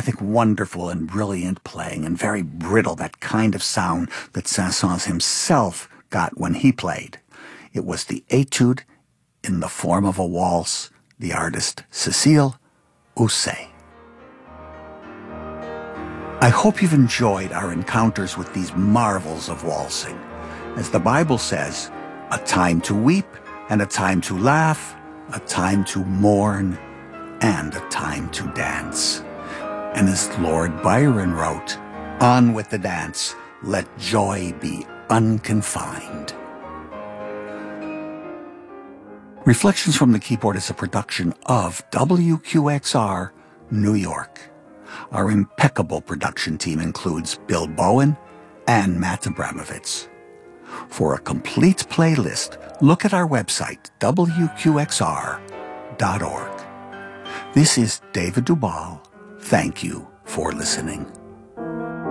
think, wonderful and brilliant playing, and very brittle, that kind of sound that Saint-Saëns himself got when he played. It was the Etude in the form of a waltz, the artist Cécile Housset. I hope you've enjoyed our encounters with these marvels of waltzing. As the Bible says, a time to weep and a time to laugh, a time to mourn and a time to dance. And as Lord Byron wrote, on with the dance, let joy be unconfined. Reflections from the Keyboard is a production of WQXR, New York. Our impeccable production team includes Bill Bowen and Matt Abramovitz. For a complete playlist, look at our website, WQXR.org. This is David Dubal. Thank you for listening.